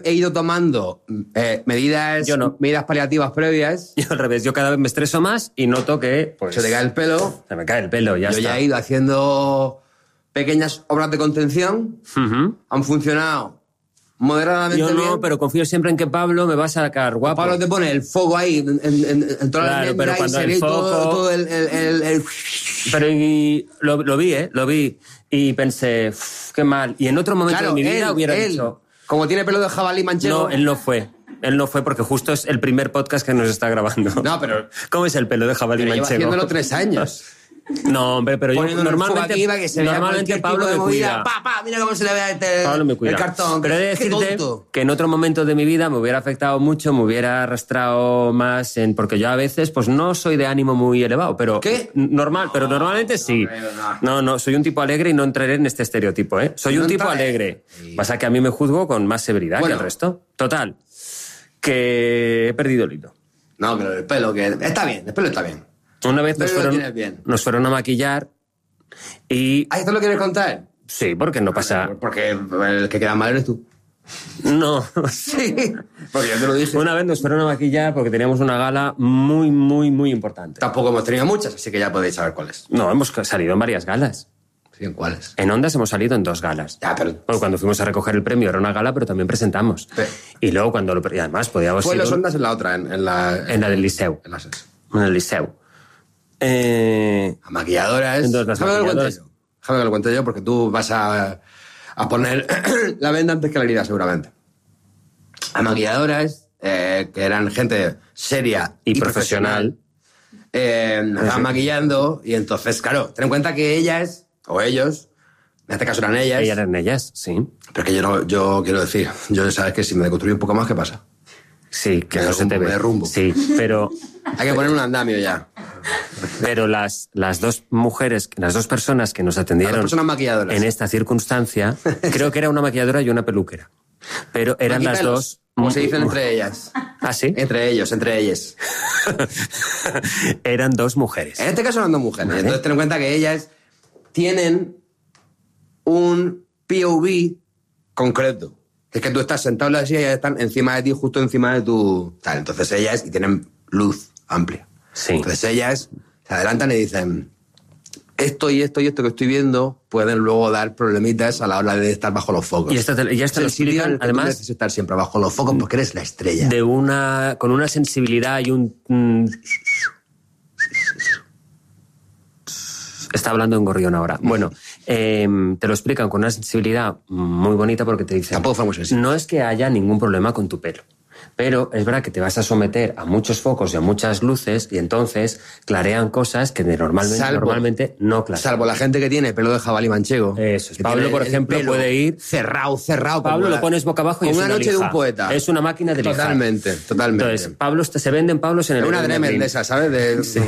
he ido tomando medidas paliativas previas. Yo al revés, yo cada vez me estreso más y noto que... Pues, se te cae el pelo. Se me cae el pelo, ya está. Yo ya he ido haciendo pequeñas obras de contención. Han funcionado moderadamente bien. Yo no, pero confío siempre en que Pablo me va a sacar guapo. Pablo te pone el fuego ahí en toda la claro, pero cuando el foco... todo el... Pero lo vi, lo vi. Y pensé, qué mal. Y en otro momento de mi vida hubiera dicho... Como tiene pelo de jabalí manchego... No, él no fue. Él no fue porque justo es el primer podcast que nos está grabando. No, pero... ¿Cómo es el pelo de jabalí manchego? Lleva haciéndolo 3 años. No, hombre, pero yo normalmente Pablo me cuida. Mira cómo se le ve Pablo me cuida. El cartón. Pero he de decirte que en otro momento de mi vida me hubiera afectado mucho, me hubiera arrastrado más porque yo a veces pues no soy de ánimo muy elevado, pero ¿qué? Pero normalmente sí. No, soy un tipo alegre y no entraré en este estereotipo, ¿eh? Soy un tipo alegre. Sí. Pasa que a mí me juzgo con más severidad que el resto. Total, que he perdido el hilo. No, pero el pelo que está bien, el pelo está bien. Una vez nos fueron a maquillar y... ¿Ah, esto lo quieres contar? Sí, porque no pasa... Porque el que queda mal eres tú. No. Sí, porque yo te lo dije. Una vez nos fueron a maquillar porque teníamos una gala muy, muy, muy importante. Tampoco hemos tenido muchas, así que ya podéis saber cuáles. No, hemos salido en varias galas. Sí, ¿en cuáles? En Ondas hemos salido en 2 galas. Ya, pero... Bueno, cuando fuimos a recoger el premio era una gala, pero también presentamos. Sí. Y luego cuando y además podíamos... Fue en las Ondas en la otra, en la del Liceu. En el Liceu. A maquilladoras. Déjame que lo cuente yo, porque tú vas a poner la venda antes que la herida, seguramente. A maquilladoras, que eran gente seria y profesional, estaban maquillando, y entonces, claro, ten en cuenta que ellas, o ellos, en este caso eran ellas. Ellas eran ellas, sí. Pero que yo quiero decir, yo sabes que si me deconstruyo un poco más, ¿qué pasa? Sí, que no se te ve. Me derrumbo. Sí, pero... Hay que poner un andamio ya. Pero las 2 mujeres, las 2 personas que nos atendieron en esta circunstancia, creo que era una maquilladora y una peluquera. Pero eran las 2... ¿Cómo se dicen entre ellas? ¿Ah, sí? Entre ellas. Eran 2 mujeres. En este caso eran 2 mujeres. ¿Vale? Entonces ten en cuenta que ellas tienen un POV concreto. Es que tú estás sentado en la silla y ellas están encima de ti, justo encima de tu... Tal. Entonces ellas, y tienen luz amplia. Sí. Entonces ellas se adelantan y dicen, esto y esto que estoy viendo pueden luego dar problemitas a la hora de estar bajo los focos. Y esto te lo explican, además... Tú necesitas estar siempre bajo los focos porque eres la estrella. Con una sensibilidad y un... Está hablando en gorrión ahora. Bueno, te lo explican con una sensibilidad muy bonita porque te dicen... Tampoco fue muy sensible. No es que haya ningún problema con tu pelo. Pero es verdad que te vas a someter a muchos focos y a muchas luces y entonces clarean cosas que normalmente no clarean. Salvo la gente que tiene pelo de jabalí manchego. Eso es. Pablo, por ejemplo, puede ir... Cerrado. Pablo lo pones boca abajo y es una noche lija. De un poeta. Es una máquina de lijar. Totalmente. Entonces, Pablo, se venden Pablos en el... Es una Dremel de esa, ¿sabes? Sí.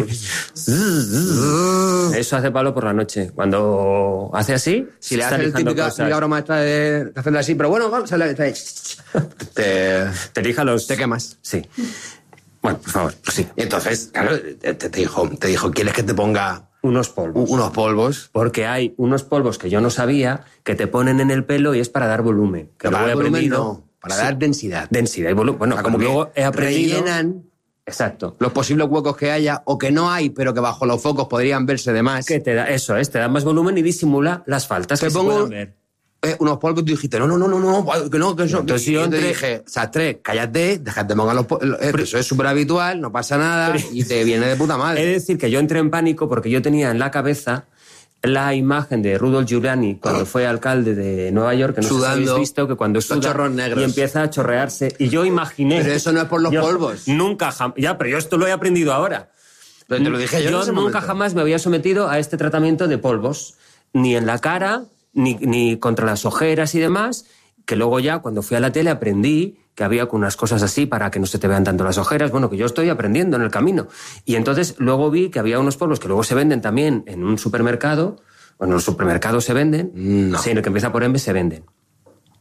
Eso hace Pablo por la noche. Cuando hace así... Si le hace el típico broma esta de hacerlo así, pero bueno, vamos a hablar... Te lija los... Te quemas. Sí. Bueno, por favor, sí. Y entonces, claro, te dijo, ¿quieres que te ponga unos polvos? Unos polvos. Porque hay unos polvos que yo no sabía que te ponen en el pelo y es para dar volumen. Que para dar volumen no, para dar densidad. Densidad y volumen. Bueno, como luego he aprendido... Rellenan... Exacto. Los posibles huecos que haya o que no hay, pero que bajo los focos podrían verse de más. Que te da, eso es, te da más volumen y disimula las faltas que se pueden ver. Unos polvos y tú dijiste, no, que eso. Entonces yo te dije, Sastre, cállate, déjate pongan los polvos. Eso es súper habitual, no pasa nada y te viene de puta madre. He de decir que yo entré en pánico porque yo tenía en la cabeza la imagen de Rudolph Giuliani cuando fue alcalde de Nueva York, que no sé si habéis visto, que cuando suda chorros negros y empieza a chorrearse. Y yo imaginé... Pero eso no es por los polvos. Nunca jamás... Ya, pero yo esto lo he aprendido ahora. Pero te lo dije yo en ese nunca momento. Jamás me había sometido a este tratamiento de polvos, ni en la cara, ni contra las ojeras y demás, que luego ya cuando fui a la tele aprendí que había unas cosas así para que no se te vean tanto las ojeras, bueno, que yo estoy aprendiendo en el camino. Y entonces luego vi que había unos polvos que luego se venden también en un supermercado. Bueno, en los supermercados se venden, no. Sí, en el que empieza por M se venden.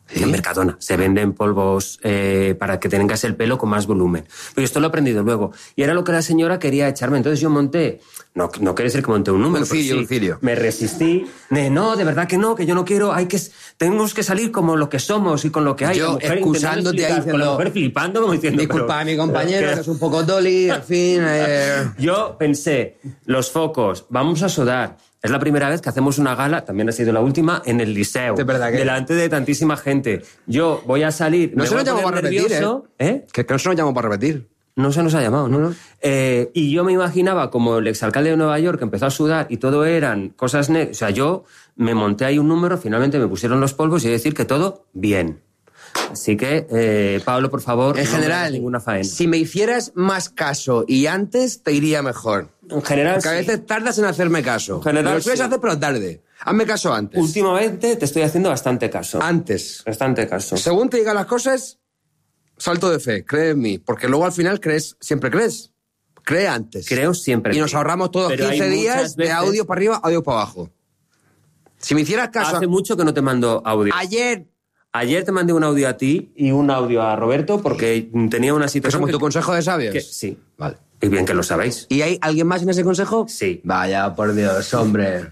En Mercadona se venden polvos para que tengas el pelo con más volumen. Pero esto lo he aprendido luego. Y era lo que la señora quería echarme. Entonces yo monté, no quiere decir que monté un número, un cirio. Me resistí. No, de verdad que no, que yo no quiero. Tenemos que salir como lo que somos y con lo que hay. Yo excusándote ahí con la mujer flipando como diciendo... Disculpa a mi compañero, que es un poco dolly, al fin... Yo pensé, los focos, vamos a sudar. Es la primera vez que hacemos una gala, también ha sido la última, en el Liceu. ¿De verdad que? Delante de tantísima gente. Yo voy a salir... No se nos llamó para repetir, ¿eh? Que no se nos llamó para repetir. No se nos ha llamado, ¿no? Y yo me imaginaba como el exalcalde de Nueva York que empezó a sudar y todo eran cosas... O sea, yo me monté ahí un número, finalmente me pusieron los polvos y decir que todo bien. Así que, Pablo, por favor, en general, ninguna faena. Si me hicieras más caso y antes, te iría mejor. En general, porque a veces tardas en hacerme caso. En general, lo sueles hacer, pero tarde. Hazme caso antes. Últimamente te estoy haciendo bastante caso. Antes. Bastante caso. Según te digan las cosas, salto de fe, cree en mí. Porque luego al final siempre crees. Cree antes. Creo siempre. Y nos ahorramos todos 15 días de audio para arriba, audio para abajo. Si me hicieras caso... Hace mucho que no te mando audio. Ayer te mandé un audio a ti y un audio a Roberto porque tenía una situación... ¿Somos tu consejo de sabios? Sí. Vale. Y bien que lo sabéis. ¿Y hay alguien más en ese consejo? Sí. Vaya por Dios, hombre.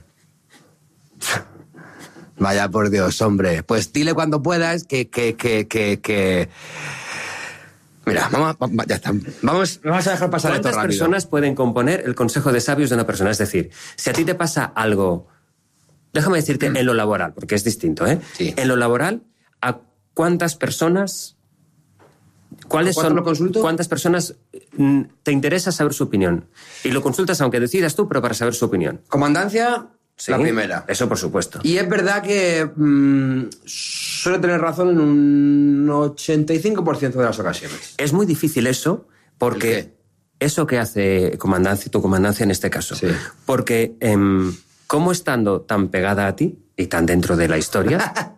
Vaya por Dios, hombre. Pues dile cuando puedas que... Mira, ya está. Vamos a dejar pasar esto rápido. ¿Cuántas personas pueden componer el consejo de sabios de una persona? Es decir, si a ti te pasa algo... Déjame decirte en lo laboral, porque es distinto, ¿eh? Sí. En lo laboral, ¿a cuántas personas... ¿Cuántas personas te interesa saber su opinión? Y lo consultas aunque decidas tú, pero para saber su opinión. Comandancia, sí, la primera. Eso por supuesto. Y es verdad que suele tener razón en un 85% de las ocasiones. Es muy difícil eso, porque eso que hace tu comandancia en este caso. Sí. Porque como estando tan pegada a ti y tan dentro de la historia...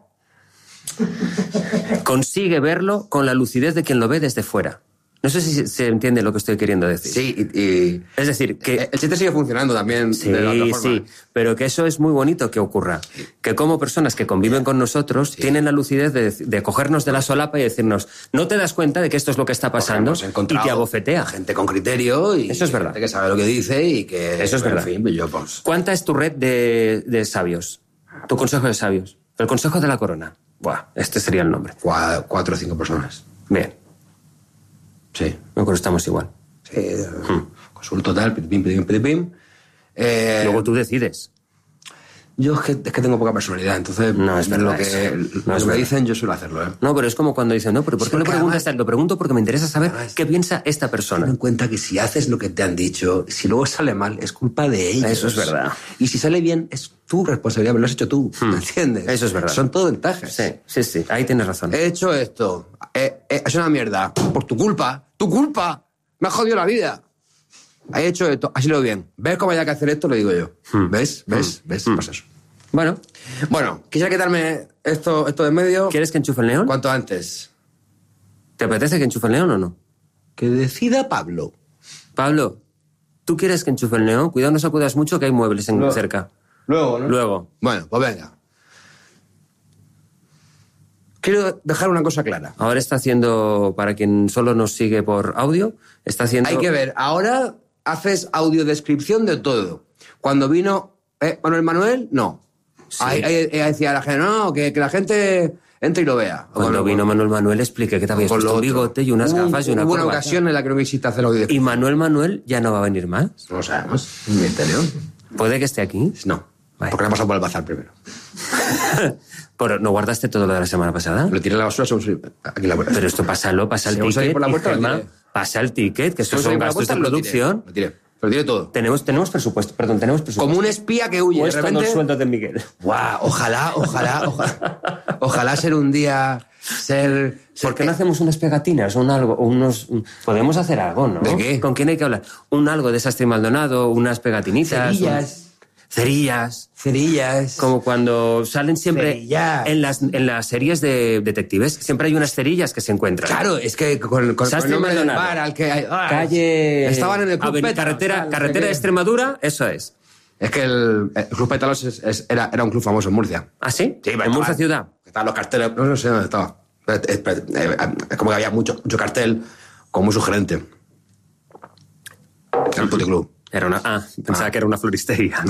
consigue verlo con la lucidez de quien lo ve desde fuera. No sé si se entiende lo que estoy queriendo decir. Sí, es decir, que... El chiste sigue funcionando también sí, de la otra forma. Sí, pero que eso es muy bonito que ocurra. Que como personas que conviven con nosotros tienen la lucidez de cogernos de la solapa y decirnos, no te das cuenta de que esto es lo que está pasando y te abofetea. Gente con criterio y eso es verdad. Gente que sabe lo que dice y que... Eso es verdad. En fin, yo, pues... ¿Cuánta es tu red de sabios? Tu consejo de sabios. El consejo de la corona. Buah, este sería el nombre. 4 o 5 personas. Bien. Sí. Me acuerdo, estamos igual. Sí. Consulto tal, pim. Luego tú decides. Yo es que tengo poca personalidad, entonces no es verdad, lo que me dicen yo suelo hacerlo. No, pero es como cuando dicen, no, pero ¿por qué lo preguntas? Lo pregunto porque me interesa saber qué piensa esta persona. Ten en cuenta que si haces lo que te han dicho, si luego sale mal, es culpa de ellos. Eso es verdad. Y si sale bien, es tu responsabilidad, me lo has hecho tú, ¿me entiendes? Eso es verdad. Son todo ventajas. Sí, ahí tienes razón. He hecho esto, es una mierda, por tu culpa, me ha jodido la vida. He hecho esto, así lo veo bien. ¿Ves cómo hay que hacer esto? Lo digo yo. ¿Ves? Pues eso. Bueno, quisiera quitarme esto de en medio. ¿Quieres que enchufe el neón? Cuanto antes. ¿Te apetece que enchufe el neón o no? Que decida Pablo. Pablo, ¿tú quieres que enchufe el neón? Cuidado, no sacudas mucho que hay muebles cerca. Luego, ¿no? Luego. Bueno, pues venga. Quiero dejar una cosa clara. Ahora está haciendo, para quien solo nos sigue por audio, está haciendo... Hay que ver, ahora haces audiodescripción de todo. Cuando vino Manuel, no. Sí. Ahí decía la gente, no, que la gente entre y lo vea. Cuando vino Manuel expliqué que te habías puesto un bigote y unas gafas y una Hubo corbata. Una ocasión en la que no me hiciste hacer audiodescripción. ¿Y Manuel ya no va a venir más? No lo sabemos, un misterio. ¿Puede que esté aquí? No, porque no ha pasado por el bazar primero. ¿Pero no guardaste todo lo de la semana pasada? Lo tiré a la basura, aquí la puerta. Pero esto pasa el ticket, por la puerta, pasa el ticket, que estos son gastos de producción. Lo tiré todo. Tenemos presupuesto, Como un espía que huye, de repente... los sueldos de Miguel. Guau, ojalá ser un día... ¿Por qué no hacemos unas pegatinas o podemos hacer algo, ¿no? ¿De qué? ¿Con quién hay que hablar? Algo de Sastre y Maldonado, unas pegatinitas. Cerillas. Como cuando salen siempre en las series de detectives, siempre hay unas cerillas que se encuentran. Claro, es que con el nombre del bar al que hay... Calle... Estaban en el Club Pétalos. Carretera de Extremadura, eso es. Es que el Club Pétalos era un club famoso en Murcia. ¿Ah, sí? Sí, en Murcia ciudad. estaban los carteles, no sé dónde estaba. Es como que había mucho cartel, como muy sugerente. Era un puticlub. Pensaba que era una floristería.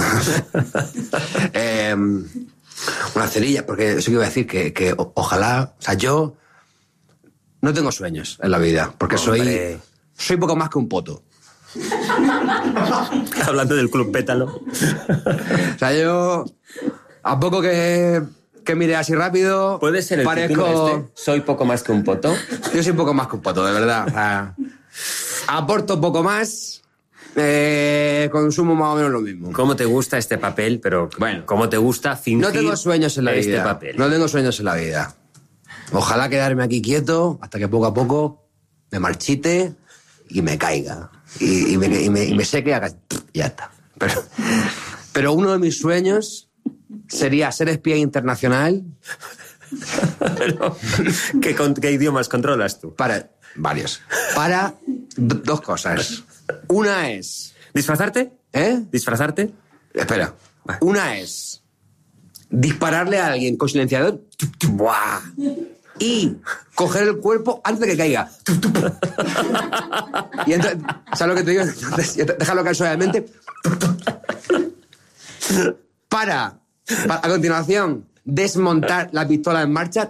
Una cerilla, porque eso que iba a decir, que ojalá... O sea, yo no tengo sueños en la vida, porque soy poco más que un poto. Hablando del Club Pétalo. O sea, yo... A poco que mire así rápido... ¿Puede ser el parezco... Soy poco más que un poto? Yo soy poco más que un poto, de verdad. O sea, aporto poco más... consumo más o menos lo mismo. ¿Cómo te gusta este papel? Pero bueno, ¿cómo te gusta fingir? No tengo sueños en la vida. Papel? No tengo sueños en la vida. Ojalá quedarme aquí quieto hasta que poco a poco me marchite y me caiga. Y me seque y ya está. Pero uno de mis sueños sería ser espía internacional. Pero, ¿qué idiomas controlas tú? Varios. Para dos cosas. Una es... ¿Disfrazarte? ¿Disfrazarte? Espera. Una es dispararle a alguien con silenciador. ¡Buah! Y coger el cuerpo antes de que caiga. Y entonces, ¿sabes lo que te digo? Entonces, déjalo caer suavemente. Para, a continuación, desmontar la pistola en marcha.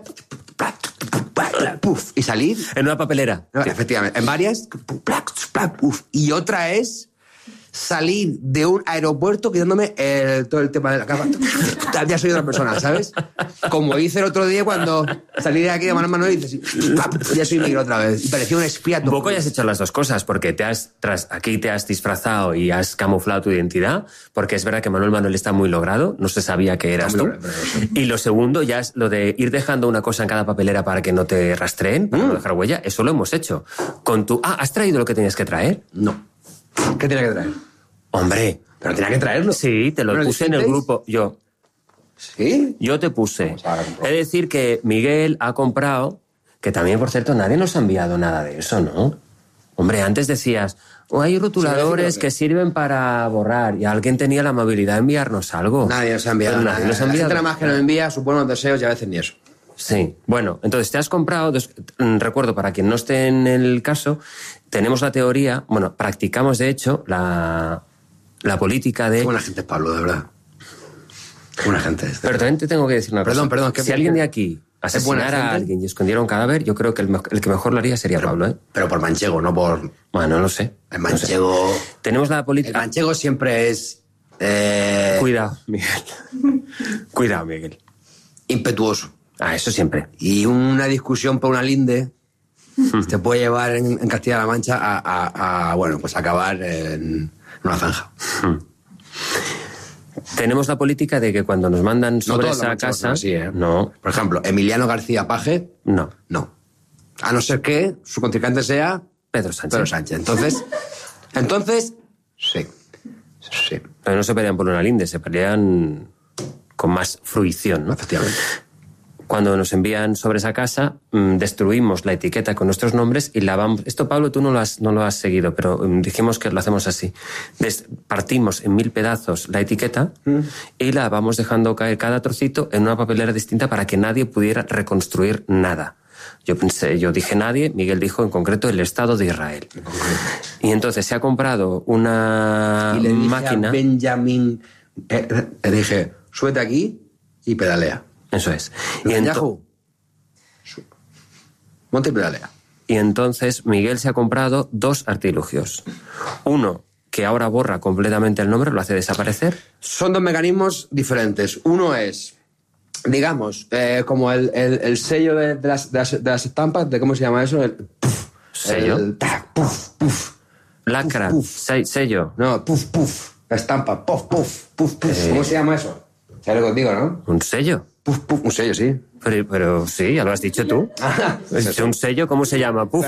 Puf, y salir. En una papelera. No, efectivamente, en varias. Puf. Y otra es salir de un aeropuerto quitándome todo el tema de la capa. Ya soy otra persona, ¿sabes? Como hice el otro día cuando salí de aquí de mano y dices, ya soy Miguel otra vez. Y parecía un espía. Un poco ya has hecho las dos cosas, porque aquí te has disfrazado y has camuflado tu identidad, porque es verdad que Manuel está muy logrado, no se sabía que eras tú. Y lo segundo ya es lo de ir dejando una cosa en cada papelera para que no te rastreen, para no dejar huella. Eso lo hemos hecho. ¿Has traído lo que tenías que traer? No. ¿Qué tenía que traer? Hombre. ¿Pero tenía que traerlo? Sí, te lo puse en el grupo. Yo. ¿Sí? Yo te puse. Es decir, que Miguel ha comprado, que también, por cierto, nadie nos ha enviado nada de eso, ¿no? Hombre, antes decías, hay rotuladores que sirven para borrar, y alguien tenía la amabilidad de enviarnos algo. Nadie nos ha enviado nada. Nadie nos ha enviado. La gente nada más que nos envía sus buenos deseos y a veces ni eso. Sí, bueno, entonces te has comprado, recuerdo, para quien no esté en el caso, tenemos la teoría, practicamos de hecho la política de... Qué buena gente es Pablo, de verdad. Buena gente. Pero también te tengo que decir una cosa. Perdón. Si alguien de aquí asesinara a alguien y escondiera un cadáver, yo creo que el que mejor lo haría sería Pablo, ¿eh? Pero por manchego, no por... Bueno, no lo sé. El manchego... No sé. Tenemos la política... El manchego siempre es... Cuidado, Miguel. Cuidado, Miguel. Impetuoso. Eso siempre. Y una discusión por una linde te puede llevar en Castilla-La Mancha a acabar en una zanja. Tenemos la política de que cuando nos mandan sobres a casa... Así, ¿eh? No. Por ejemplo, Emiliano García Paje... No. A no ser que su contrincante sea... Pedro Sánchez. Entonces, sí. Pero no se pelean por una linde, se pelean con más fruición, ¿no? Efectivamente. Cuando nos envían sobres a casa, destruimos la etiqueta con nuestros nombres y lavamos... Esto, Pablo, tú no lo has seguido, pero dijimos que lo hacemos así. Partimos en 1000 pedazos la etiqueta y la vamos dejando caer cada trocito en una papelera distinta para que nadie pudiera reconstruir nada. Yo dije nadie, Miguel dijo en concreto el Estado de Israel. Y entonces se ha comprado una y le dije máquina... a Benjamín, le dije, súbete aquí y pedalea. Eso es. Monte y pedalea. Y entonces Miguel se ha comprado 2 artilugios. Uno que ahora borra completamente el nombre, lo hace desaparecer. Son 2 mecanismos diferentes. Uno es, digamos, como el sello de las estampas, de ¿cómo se llama eso? ¿Sello? Puf. Lacra, sello. No, puf. La estampa, puf. ¿Cómo se llama eso? ¿Sabes lo que os digo, no? ¿Un sello? Puf, un sello, sí. Pero sí, ya lo has dicho tú. ¿Un sello cómo se llama? Puf.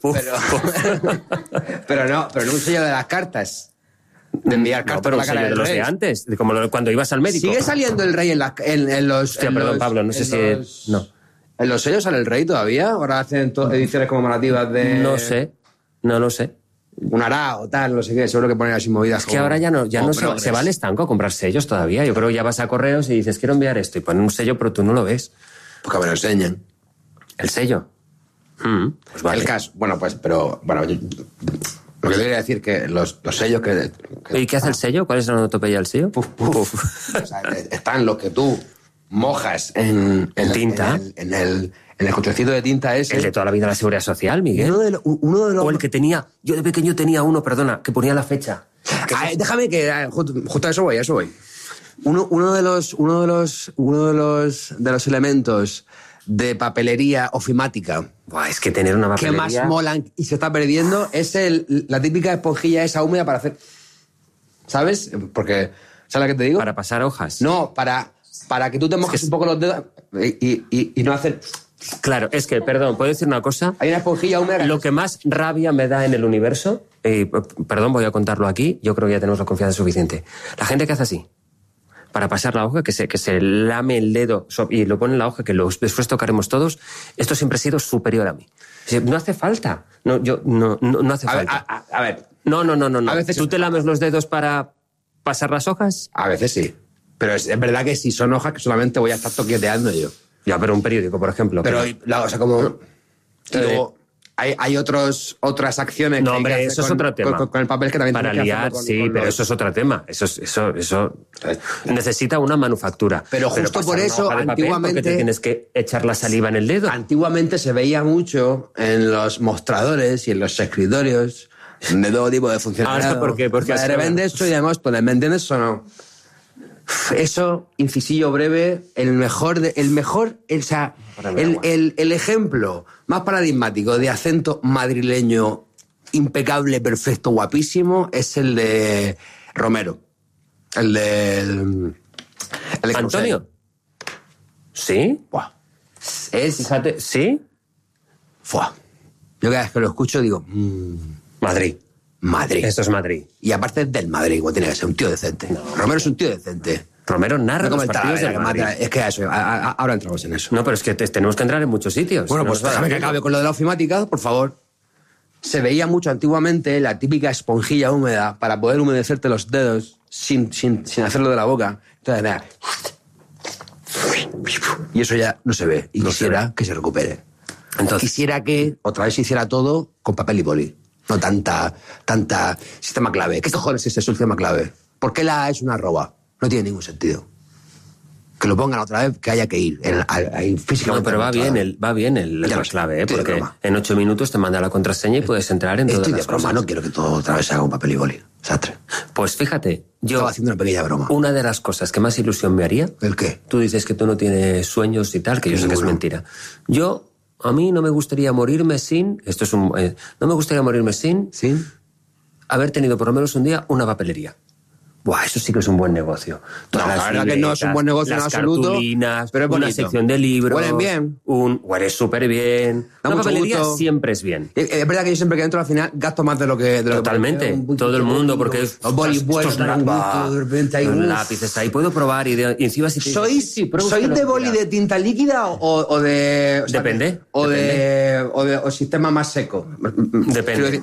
Pero no un sello de las cartas. De enviar cartas pero por la cara de del los rey. de antes, cuando ibas al médico. ¿Sigue saliendo el rey en los... Hostia, perdón, Pablo, no sé si... No. ¿En los sellos sale el rey todavía? ¿Ahora hacen ediciones conmemorativas de...? No lo sé. Un arao, tal, no sé qué, seguro que ponen así movidas. Es que ahora ya no se va al estanco a comprar sellos todavía. Yo creo que ya vas a correos y dices, quiero enviar esto, y ponen un sello, pero tú no lo ves. Pues que me lo enseñen. ¿El sello? Pues vale. El caso, bueno, pero lo que quería decir que los sellos que... ¿Y qué hace el sello? ¿Cuál es la onomatopeya del sello? O sea, están los que tú mojas en tinta. En el cochecito de tinta ese. El de toda la vida de la Seguridad Social, Miguel. Uno de los... O el que tenía... Yo de pequeño tenía uno, perdona, que ponía la fecha. Déjame que... Justo a eso voy. Uno de los elementos de papelería ofimática... Buah, es que tener una papelería... que más molan y se está perdiendo es la típica esponjilla esa húmeda para hacer... ¿Sabes? Porque... ¿Sabes lo que te digo? Para pasar hojas. No, para que tú te mojes un poco los dedos y no hacer... Claro, es que, perdón, ¿puedo decir una cosa? Hay una esponjilla húmeda... Lo que más rabia me da en el universo, perdón, voy a contarlo aquí, yo creo que ya tenemos la confianza suficiente. La gente que hace así, para pasar la hoja, que se lame el dedo y lo pone en la hoja, que después tocaremos todos, esto siempre ha sido superior a mí. No hace falta. No hace falta. A ver. No. A veces... ¿Tú te lames los dedos para pasar las hojas? A veces sí. Pero es verdad que si son hojas que solamente voy a estar toqueteando yo. Ya, pero un periódico, por ejemplo. Pero, o sea, como... Luego, hay otras acciones... No, que hombre, hay que eso hacer es otro tema. Con el papel que también... Para liar, pero eso es otro tema. Eso necesita una manufactura. Pero justo por eso, antiguamente... ¿Por qué te tienes que echar la saliva en el dedo? Antiguamente se veía mucho en los mostradores y en los escritorios de todo tipo de funcionariado. Ahora, ¿por qué? Porque de repente esto y además, pues, ¿me entiendes o no? Eso, incisillo breve, el ejemplo más paradigmático de acento madrileño impecable, perfecto, guapísimo, es el de Romero. El de ¿Antonio? ¿Sí? Buah. Fíjate, ¿sí? Fuah. Yo cada vez que lo escucho digo... Madrid. Esto es Madrid. Y aparte es del Madrid, igual tiene que ser un tío decente. No. Romero es un tío decente. Romero narra los partidos del Madrid. Es que eso, ahora entramos en eso. No, pero es que tenemos que entrar en muchos sitios. Bueno, pues déjame que acabe con lo de la ofimática, por favor. Se veía mucho antiguamente la típica esponjilla húmeda para poder humedecerte los dedos sin hacerlo de la boca. Entonces, mira. Y eso ya no se ve. Y quisiera que se recupere. Entonces, quisiera que otra vez se hiciera todo con papel y boli. No tanta sistema clave. ¿Qué cojones es ese sistema clave? ¿Por qué la A es una arroba? No tiene ningún sentido. Que lo pongan otra vez, que haya que ir. Físicamente. No, pero va bien el clave, porque en 8 minutos te manda la contraseña y puedes entrar en todas las cosas. Estoy de broma, no quiero que todo otra vez se haga con papel y boli. Sastre. Pues fíjate, yo... Estaba haciendo una pequeña broma. Una de las cosas que más ilusión me haría... ¿El qué? Tú dices que tú no tienes sueños y tal, que yo sé que es mentira. A mí no me gustaría morirme sin... no me gustaría morirme sin haber tenido por lo menos un día una papelería. Buah, eso sí que es un buen negocio. La verdad que no es un buen negocio en absoluto. Cartulinas, pero es una sección de libros. Huelen bien. Huele súper bien. Una papelería siempre es bien. Es verdad que yo siempre que entro al final gasto más de lo que... Totalmente. Todo el mundo, porque es... Los bolivuelos, de repente hay lápices ahí. Puedo probar y encima si... ¿Sois de boli de tinta líquida o de... Depende. O sistema más seco? Depende.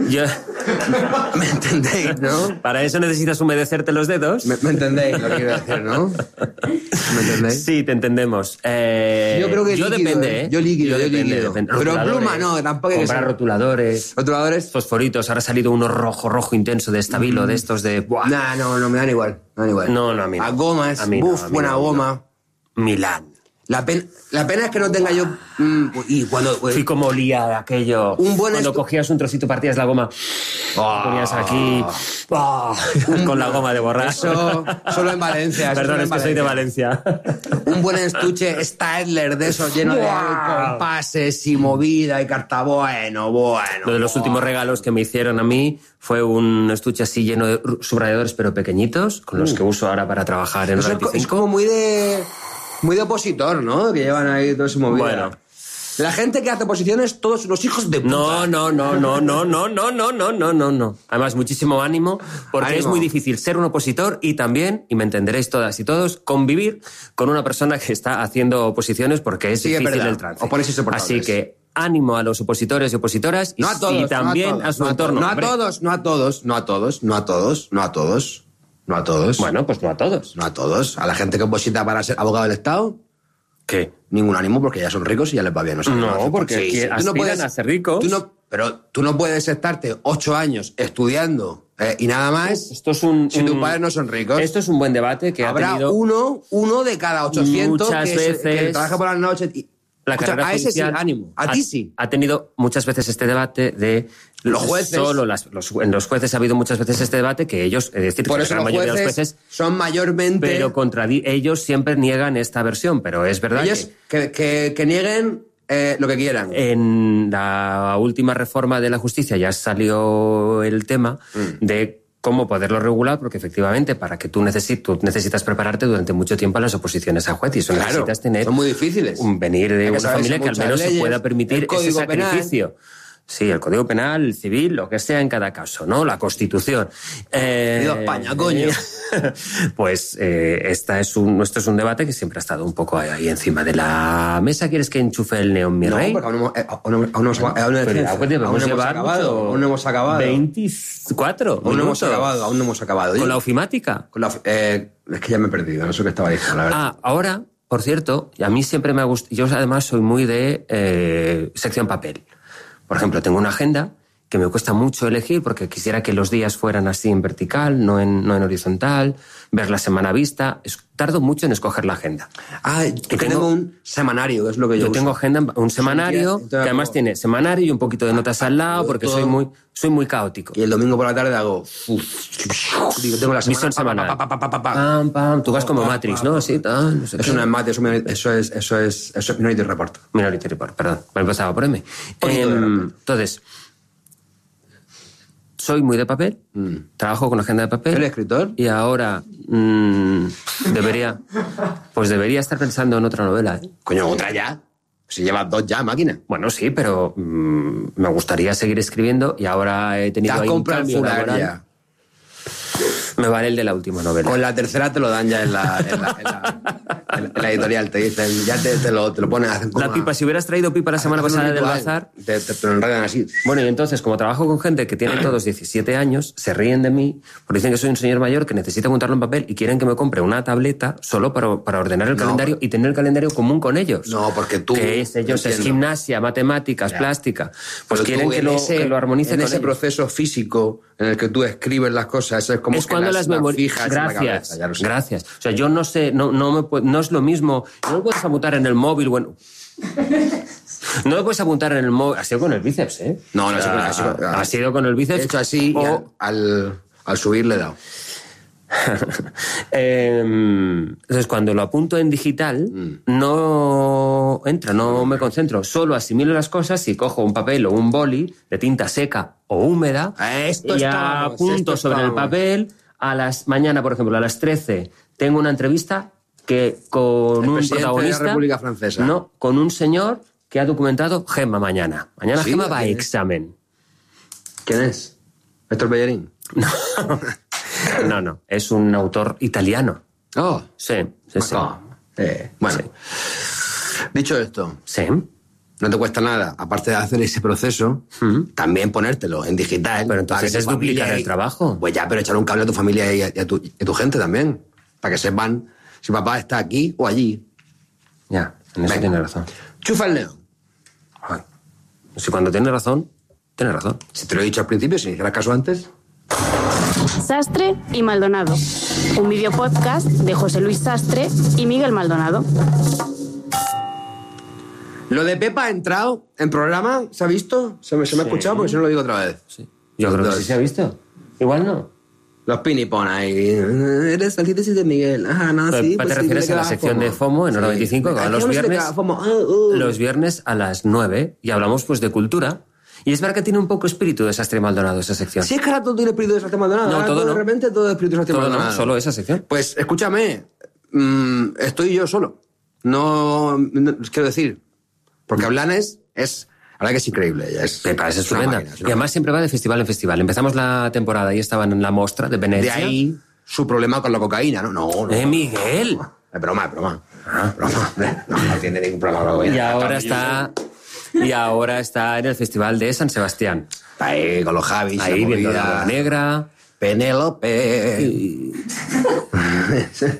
¿Me entendéis, no? Para eso necesitas humedecerte los dedos. ¿Me entendéis lo que quiero decir, no? ¿Me entendéis? Sí, te entendemos. Yo creo que líquido, depende, ¿eh? Yo líquido. Pero pluma no, tampoco hay que comprar rotuladores. Fosforitos. Ahora ha salido uno rojo intenso de Stabilo, de estos de... ¡buah! No, me dan igual. No, a mí no. A gomas, buena goma. Milán. La pena es que no tenga yo... y cuando... Fui como olía aquello. Cuando cogías un trocito, partías la goma, ponías aquí... con la goma de borrar. Eso solo en Valencia. Perdón, es que soy de Valencia. Un buen estuche Stadler de esos lleno de compases y movida y carta. Bueno. Lo de los últimos regalos que me hicieron a mí fue un estuche así lleno de subrayadores, pero pequeñitos, con los que uso ahora para trabajar en Eso es como muy de opositor, ¿no? Que llevan ahí todo ese movimiento. Bueno. La gente que hace oposiciones, todos unos hijos de puta. No. Además, muchísimo ánimo, porque es muy difícil ser un opositor y también, y me entenderéis todas y todos, convivir con una persona que está haciendo oposiciones porque es difícil el trance. Así que ánimo a los opositores y opositoras y también a su entorno. No a todos. Bueno, pues no a todos. No a todos. A la gente que oposita para ser abogado del Estado... ¿Qué? Ningún ánimo porque ya son ricos y ya les va bien. No, porque aspiran a ser ricos. Pero tú no puedes estarte 8 años estudiando y nada más si tus padres no son ricos. Esto es un buen debate que habrá ha tenido... uno de cada 800 muchas veces, que trabaja por las noches. La carrera a ese sí, ánimo. A ti sí. Ha tenido muchas veces este debate de... Los jueces... en los jueces ha habido muchas veces este debate que ellos... Es decir, por que eso la mayoría de los jueces jueces... son mayormente... Pero ellos siempre niegan esta versión, pero es verdad ellos que nieguen... lo que quieran. En la última reforma de la justicia ya salió el tema de cómo poderlo regular, porque efectivamente para que tú necesitas prepararte durante mucho tiempo a las oposiciones a juez y eso necesitas tener... Son muy difíciles. Venir de una familia que al menos se pueda permitir ese sacrificio. Penal. Sí, el Código Penal, el civil, lo que sea en cada caso, ¿no? La Constitución. España, coño. Pues esto es un debate que siempre ha estado un poco ahí encima de la mesa. ¿Quieres que enchufe el neón, mi rey? No, porque aún no hemos acabado. 24 aún no hemos acabado. ¿Con la ofimática? Es que ya me he perdido, no sé qué estaba diciendo, la verdad. Ahora, por cierto, a mí siempre me ha gustado... Yo además soy muy de sección papel. Por ejemplo, tengo una agenda que me cuesta mucho elegir porque quisiera que los días fueran así en vertical, no en horizontal, ver la semana vista. Tardo mucho en escoger la agenda. Yo tengo un semanario, que es lo que yo uso. Tengo agenda, un semanario, que además tiene semanario y un poquito de notas al lado, porque soy muy caótico. Y el domingo por la tarde hago... tengo la semana... semanal. Pam. Tú vas como Matrix, ¿no? Así, no sé eso no es Matrix, eso es Minority Report. Minority Report, perdón. Me empezaba por M. Entonces... Soy muy de papel, trabajo con agenda de papel. ¿Eres escritor? Y ahora debería estar pensando en otra novela. Coño, otra ya. Si llevas 2 ya, máquina. Bueno, sí, pero me gustaría seguir escribiendo y ahora he tenido ahí un cambio laboral. Me vale el de la última novela. Con la tercera te lo dan ya en la editorial. Te dicen, ya te lo ponen. Hacen la pipa, si hubieras traído pipa la semana pasada del bazar... Te lo enredan así. Bueno, y entonces, como trabajo con gente que tiene todos 17 años, se ríen de mí, porque dicen que soy un señor mayor que necesita apuntarlo en papel y quieren que me compre una tableta solo para ordenar el calendario y tener el calendario común con ellos. No, porque tú... Que es gimnasia, matemáticas, plástica. Pues quieren que lo armonice con ese ellos. Proceso físico en el que tú escribes las cosas, es como es cuando las fijas gracias, en la cabeza, gracias. O sea, yo no sé, no es lo mismo. No lo puedes apuntar en el móvil, bueno... No lo puedes apuntar en el móvil. Ha sido con el bíceps, ¿eh? No, ha sido con el bíceps. He hecho así y al subir le he dado. Entonces, cuando lo apunto en digital, no entra, no me concentro. Solo asimilo las cosas y cojo un papel o un boli de tinta seca o húmeda y apunto sobre el papel. Mañana, por ejemplo, a las 13 tengo una entrevista que con un protagonista... de la República Francesa. No, con un señor que ha documentado Gemma mañana. Mañana ¿sí? Gemma va a examen. ¿Quién es? ¿Héctor Bellerín? No. Es un autor italiano. Oh. Sí. Bueno. Sí. Dicho esto... Sí. No te cuesta nada, aparte de hacer ese proceso, también ponértelo en digital. Pero entonces es duplicar el trabajo. Pues ya, pero echar un cable a tu familia y a tu gente también. Para que sepan si papá está aquí o allí. Ya, en eso tiene razón. Chufa el león. Ay. Si cuando tiene razón, tiene razón. Si te lo he dicho al principio, si hicieras caso antes. Sastre y Maldonado. Un videopodcast de José Luis Sastre y Miguel Maldonado. Lo de Pepa ha entrado en programa, ¿se ha visto? ¿Se me ha escuchado? Porque si no lo digo otra vez. Sí. Yo creo que sí se ha visto. Igual no. Los pinipon ahí. Eres antítesis de Miguel. No, sí. ¿Te refieres a la sección de FOMO en Hora 25? Que va los viernes. Los viernes a las 9 y hablamos pues de cultura. Y es verdad que tiene un poco espíritu de Sastre Maldonado esa sección. Sí, es que ahora todo tiene espíritu de Sastre Maldonado. No, todo no. De repente todo es espíritu de Sastre Maldonado. No, solo esa sección. Pues escúchame, estoy yo solo. No quiero decir, porque Blanes es... La verdad que es increíble. Pepa es estupenda. Y además siempre va de festival en festival. Empezamos la temporada y estaban en la mostra de Venecia. De ahí su problema con la cocaína, ¿no? No. Miguel. Es broma. Broma. No tiene ningún problema con la cocaína. Y ahora está en el Festival de San Sebastián. Ahí, con los Javis. Ahí, viendo la Negra. Penélope.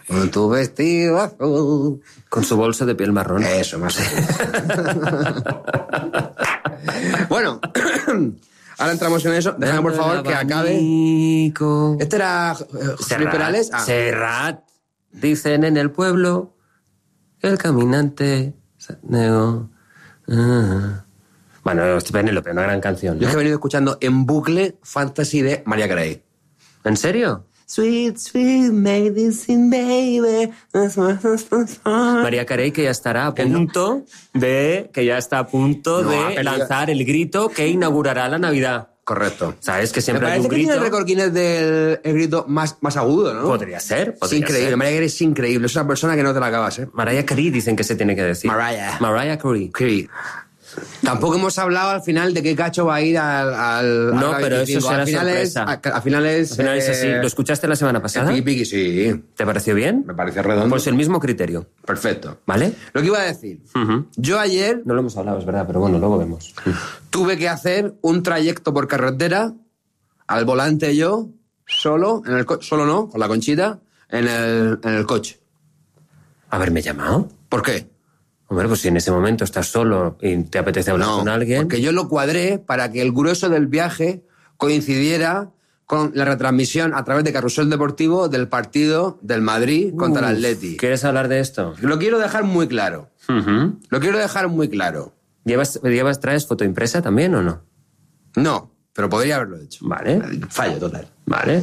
Con tu vestido azul. Con su bolso de piel marrón. Eso, más o menos. Bueno, ahora entramos en eso. Déjame, por favor, que acabe. ¿Este era José Luis Perales? Serrat. Dicen en el pueblo el caminante se negó. Bueno, Penélope, una gran canción, ¿no? Yo es que he venido escuchando en bucle Fantasy de Mariah Carey. ¿En serio? Sweet, sweet medicine, baby. Mariah Carey que ya estará a punto de lanzar el grito que inaugurará la Navidad. Correcto. ¿Sabes? Que Me siempre hay parece un que grito. tiene el récord Guinness del el grito más agudo, ¿no? Podría ser. Es increíble. Mariah Carey es increíble. Es una persona que no te la acabas, ¿eh? Mariah Carey dicen que se tiene que decir. Mariah Carey. Carey. Tampoco hemos hablado al final de qué cacho va a ir al No, al pero 25. eso será al final sorpresa. al final es así. ¿Lo escuchaste la semana pasada? Piqui, piqui, sí. ¿Te pareció bien? Me parece redondo. Pues el mismo criterio. Perfecto. ¿Vale? Lo que iba a decir. Yo ayer No lo hemos hablado, es verdad, pero bueno, luego vemos. tuve que hacer un trayecto por carretera, al volante yo, solo, solo no, con la Conchita, en el coche. ¿Haberme llamado? ¿Por qué? Hombre, pues si en ese momento estás solo y te apetece hablar con alguien... porque yo lo cuadré para que el grueso del viaje coincidiera con la retransmisión a través de Carrusel Deportivo del partido del Madrid contra el Atleti. ¿Quieres hablar de esto? Lo quiero dejar muy claro. Lo quiero dejar muy claro. ¿Traes foto impresa también o no? No, pero podría haberlo hecho. Vale. Fallo total. Vale.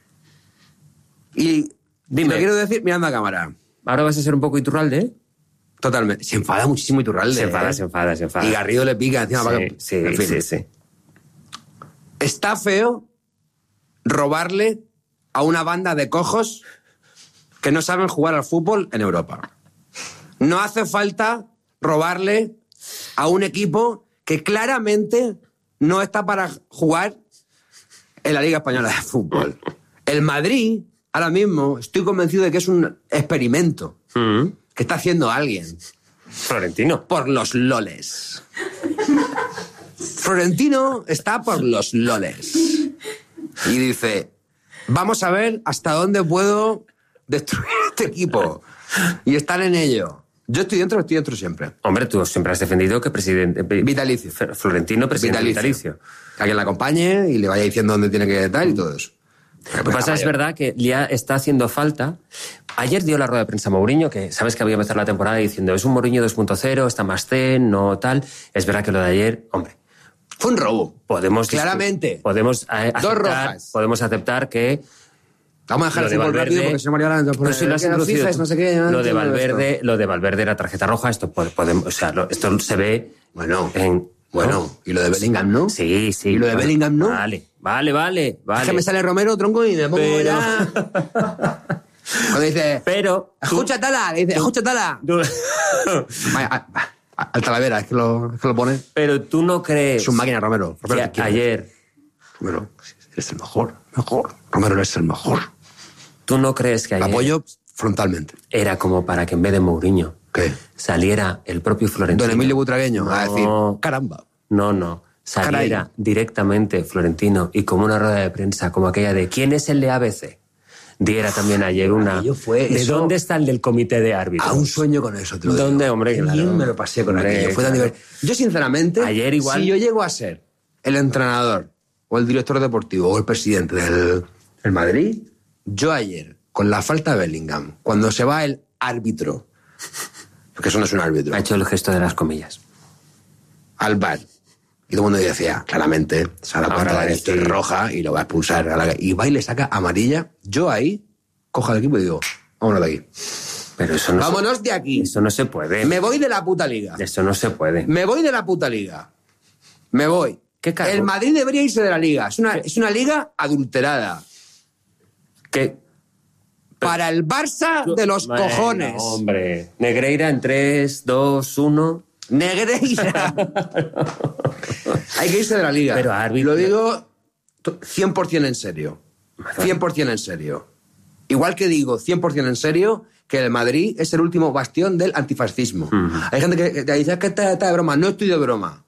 Y Dime. lo quiero decir mirando a cámara. ¿Ahora vas a ser un poco Iturralde, eh? Totalmente. Se enfada muchísimo Iturralde. Se enfada. Y Garrido le pica encima. Sí. Está feo robarle a una banda de cojos que no saben jugar al fútbol en Europa. No hace falta robarle a un equipo que claramente no está para jugar en la Liga Española de Fútbol. El Madrid, ahora mismo, estoy convencido de que es un experimento que está haciendo alguien. Florentino. Por los loles. Florentino está por los loles. Y dice, vamos a ver hasta dónde puedo destruir este equipo. Y están en ello. Yo estoy dentro siempre. Hombre, tú siempre has defendido que presidente... Vitalicio. Florentino, presidente vitalicio. Que alguien le acompañe y le vaya diciendo dónde tiene que estar y todo eso. Lo que pasa es verdad que ya está haciendo falta. Ayer dio la rueda de prensa Mourinho, que sabes que había empezado la temporada diciendo es un Mourinho 2.0, está más zen, no tal. Es verdad que lo de ayer, hombre... Fue un robo. Claramente. Podemos aceptar, Dos rojas. Podemos aceptar que... Vamos a dejar el fútbol rápido porque si no María Lara... Pero si lo has introducido tú. No sé qué, lo de Valverde era tarjeta roja, esto podemos, o sea, esto se ve... Bueno, ¿no? y lo de Bellingham, ¿no? Sí. ¿Y lo de Bellingham, no? Vale. Es que me sale Romero, tronco, y me pongo ya... Cuando dice... Pero... Escucha, Tala. Le dice, escucha, Tala. Vaya, al Talavera, es que lo pone. Pero tú no crees... Es un máquina, Romero. Que ayer... Romero, eres el mejor. Romero, eres el mejor. ¿Tú no crees que ayer... Apoyo frontalmente. Era como para que en vez de Mourinho... ¿Qué? Saliera el propio Florentino. Don Emilio Butragueño a decir, caramba. No. Saliera directamente Florentino y como una rueda de prensa como aquella de ¿quién es el de ABC? Diera también ayer una... ¿De eso, dónde está el del comité de árbitros? A un sueño con eso, te lo digo. ¿Dónde, hombre? Claro. Bien me lo pasé con aquello. Fue tan divertido. Yo, sinceramente, ayer igual... si yo llego a ser el entrenador o el director deportivo o el presidente del Madrid, yo ayer, con la falta de Bellingham, cuando se va el árbitro, porque eso no es un árbitro... Ha hecho el gesto de las comillas. Al bar. Y todo el mundo decía, claramente, se da cuenta de que esto es roja y lo va a expulsar. Y va y le saca amarilla. Yo ahí cojo al equipo y digo, vámonos de aquí. Pero eso no vámonos de aquí. Eso no se puede. Me voy de la puta liga. Eso no se puede. Me voy de la puta liga. Me voy. ¿Qué cargo? El Madrid debería irse de la liga. Es una liga adulterada. ¿Qué? Para el Barça de los cojones. Hombre. Negreira en 3, 2, 1... Negreira. Hay que irse de la liga. Pero árbitro... Lo digo 100% en serio. 100% en serio. Igual que digo 100% en serio que el Madrid es el último bastión del antifascismo. Hay gente que dice que está de broma. No estoy de broma.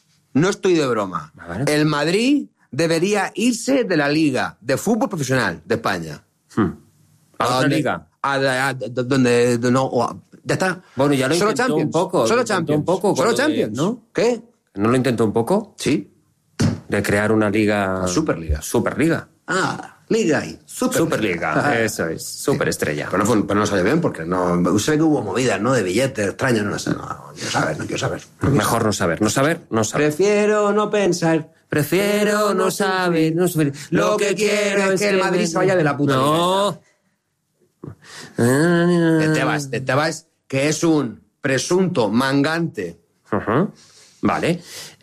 ¿Vale? El Madrid debería irse de la liga de fútbol profesional de España. ¿A otra liga? Donde no... Ya está. Bueno, ya lo intentó un poco. Solo Champions. Solo Champions, ¿no? ¿Qué? ¿No lo intentó un poco? Sí. De crear una liga... La Superliga. Superliga. Liga y Superliga, eso es. Superestrella. Sí. Pero no sale bien porque no... Se ve que hubo movidas, ¿no? De billetes extraños, no sé. No quiero saber. Mejor no saber. Prefiero no pensar. Prefiero no saber. Lo que quiero es que el Madrid se vaya de la puta liga. De Tebas, que es un presunto mangante. Uh-huh. Vale.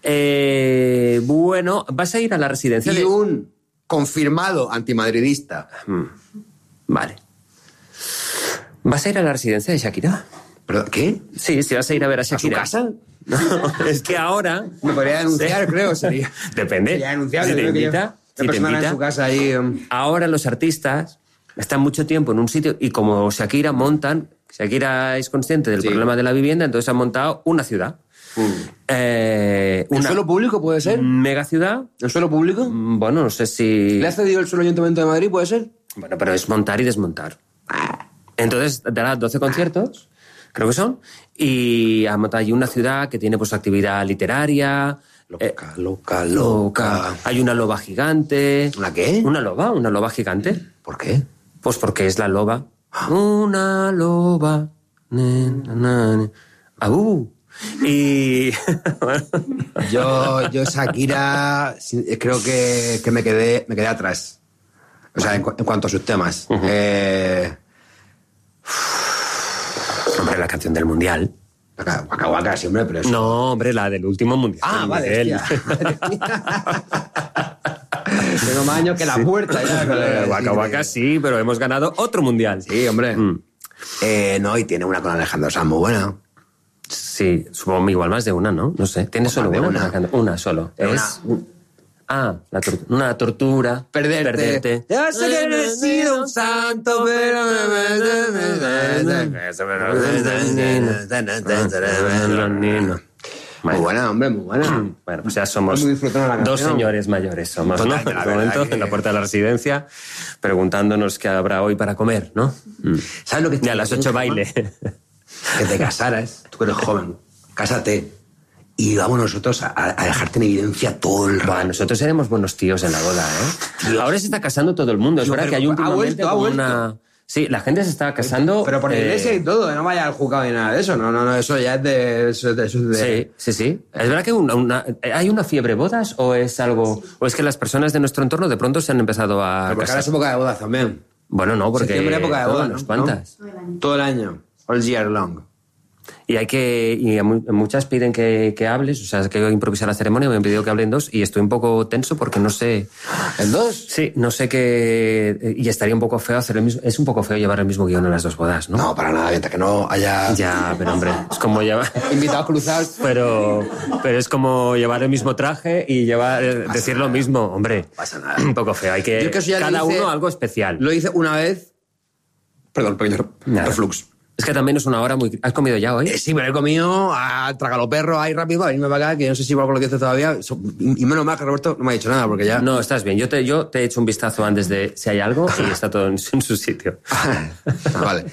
Bueno, vas a ir a la residencia y un confirmado antimadridista. Vale. ¿Vas a ir a la residencia de Shakira? ¿Pero qué? Sí, vas a ir a ver a Shakira. ¿A su casa? No, es que ahora... Me podría denunciar, creo, sería. Depende. Sería denunciable. Si te invita. Si te invita. En su casa ahí... Ahora los artistas están mucho tiempo en un sitio y como Shakira montan... Shakira es consciente del problema de la vivienda, entonces han montado una ciudad. ¿Un suelo público puede ser? Mega ciudad. ¿Un suelo público? Bueno, no sé si... ¿Le ha cedido el suelo Ayuntamiento de Madrid, puede ser? Bueno, pero es montar y desmontar. Entonces dará 12 conciertos, creo que son, y ha montado allí una ciudad que tiene pues actividad literaria... Loca. Hay una loba gigante. ¿Una qué? Una loba gigante. ¿Por qué? Pues porque es la loba. Una loba. Y... yo Shakira, creo que me quedé atrás. O sea, en cuanto a sus temas. Uh-huh. Hombre, la canción del Mundial. Waka Waka, sí, hombre, pero eso... No, hombre, la del último Mundial. Vale, tengo más años que la puerta. Waka Waka sí, pero hemos ganado otro Mundial. Sí, hombre. No, y tiene una con Alejandro Sanz muy buena. Sí, supongo igual más de una, ¿no? No sé. ¿Tiene solo una? Una solo. Una tortura. Perderte. Ya sé que no he sido un santo, pero... Muy buena, hombre, muy buena. Bueno, pues ya somos dos señores mayores, somos, ¿no? En este momento, en la puerta de la residencia, preguntándonos qué habrá hoy para comer, ¿no? ¿Sabes lo que... Ya a las 8 baile. Que te casaras, tú eres joven, cásate y vamos nosotros a dejarte en evidencia todo el rato. Nosotros seremos buenos tíos en la boda, ¿eh? Dios. Ahora se está casando todo el mundo. Es verdad que hay últimamente como una... Sí, la gente se está casando... Pero por la iglesia y todo, no vaya al juzgado ni nada de eso. No, eso ya es de... Eso de... Sí. Es verdad que ¿hay una fiebre bodas o es algo... o es que las personas de nuestro entorno de pronto se han empezado a porque casar? Ahora es época de bodas también. Bueno, no, porque... Septiembre época de bodas, ¿no? ¿Cuántas? Todo el año. All year long. Y muchas piden que hables, o sea, que improvisar la ceremonia, me han pedido que hable en 2 y estoy un poco tenso porque no sé... ¿En 2? Sí, no sé qué... Y estaría un poco feo hacer el mismo... Es un poco feo llevar el mismo guión en las 2 bodas, ¿no? No, para nada, mientras que no haya... Ya, pero hombre, es como llevar... Invitados cruzados. Pero es como llevar el mismo traje y decir lo mismo, hombre. No pasa nada. Un poco feo, hay que... Cada uno algo especial. Lo hice una vez... Perdón, pequeño reflux. Es que también es una hora muy... ¿Has comido ya hoy? Sí, me lo he comido a tragalo perro ahí rápido, a venirme para acá, que no sé si va con lo que dice todavía. Y menos mal que Roberto no me ha dicho nada, porque ya... No, estás bien. Yo te he hecho un vistazo antes de si hay algo y está todo en su sitio. Vale.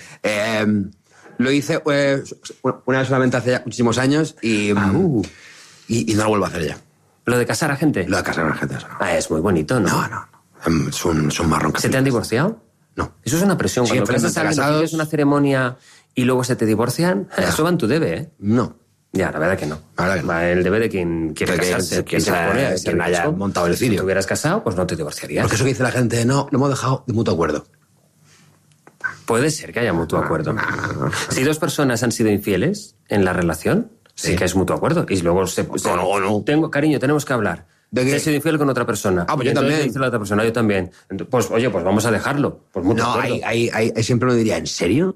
Lo hice una vez solamente hace ya muchísimos años y no lo vuelvo a hacer ya. ¿Lo de casar a gente? Lo de casar a gente, eso no. Es muy bonito, ¿no? No. Son marrón. ¿Se te han divorciado? No. Eso es una presión. Sí, cuando casas a alguien, es una ceremonia y luego se te divorcian, eso va en tu debe, ¿eh? No. Ya, la verdad que no. La verdad que no. Va el debe de quien quiere casarse. Quien haya montado el cirio. Si te hubieras casado, pues no te divorciarías. Porque eso que dice la gente, no, lo hemos dejado de mutuo acuerdo. Puede ser que haya mutuo acuerdo. No. Si 2 personas han sido infieles en la relación, sí que es mutuo acuerdo. Y luego no. Cariño, tenemos que hablar. ¿De qué? He sido infiel con otra persona. Pues yo también. Dice la otra persona, yo también. Pues, oye, pues vamos a dejarlo. Pues mutuo acuerdo. Ahí siempre uno diría, ¿en serio?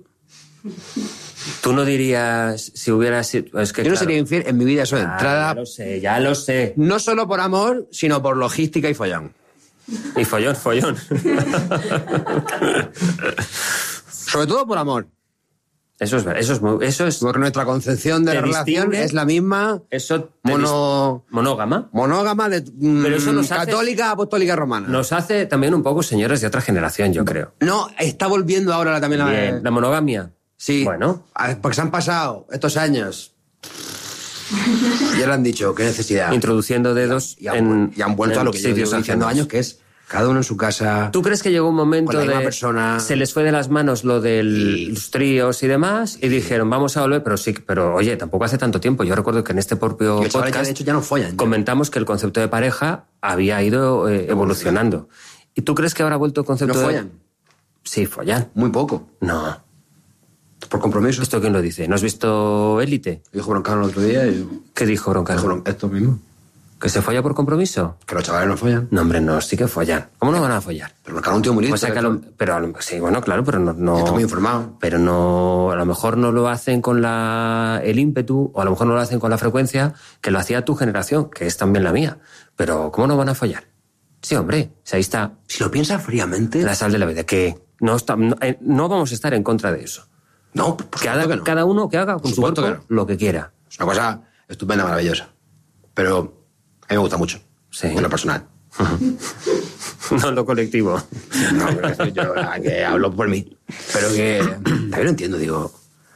Tú no dirías si hubieras sido... Es que, yo no sería infiel en mi vida, eso de entrada. Ya lo sé. No solo por amor, sino por logística y follón. Y follón. Sobre todo por amor. Eso es Porque nuestra concepción de la relación es la misma. Eso monógama. Pero eso nos católica, apostólica, romana. Nos hace también un poco señores de otra generación, yo creo. No, está volviendo ahora también la monogamia. Sí. Bueno. Porque se han pasado estos años. Ya lo han dicho, qué necesidad. Introduciendo dedos y han vuelto a lo que yo llevo diciendo años, que es cada uno en su casa. ¿Tú crees que llegó un momento con la de persona? Se les fue de las manos lo de los tríos y demás y dijeron, vamos a volver, pero oye, tampoco hace tanto tiempo. Yo recuerdo que en este propio podcast de hecho, ya no follan, comentamos que el concepto de pareja había ido evolucionando. ¿Y tú crees que ahora ha vuelto el concepto ¿No follan? Sí, follan. Muy poco. No. Por compromiso. ¿Esto quién lo dice? ¿No has visto Élite? Dijo Broncano el otro día. ¿Qué dijo Broncano? Esto mismo. ¿Que se folla por compromiso? Que los chavales no follan. No, hombre, no, sí que follan. ¿Cómo no van a follar? Pero Broncano es un tío muy listo. Sí, bueno, claro, pero no... Está muy informado. Pero no... A lo mejor no lo hacen con el ímpetu, o a lo mejor no lo hacen con la frecuencia que lo hacía tu generación, que es también la mía. Pero ¿cómo no van a follar? Sí, hombre, ahí está. Si lo piensas fríamente... La sal de la vida, que no vamos a estar en contra de eso. No, por supuesto que no. Cada uno que haga con su cuerpo lo que quiera. Es una cosa estupenda, maravillosa. Pero a mí me gusta mucho. Sí. En lo personal. No en lo colectivo. No, pero yo que hablo por mí. Pero que también lo entiendo, digo...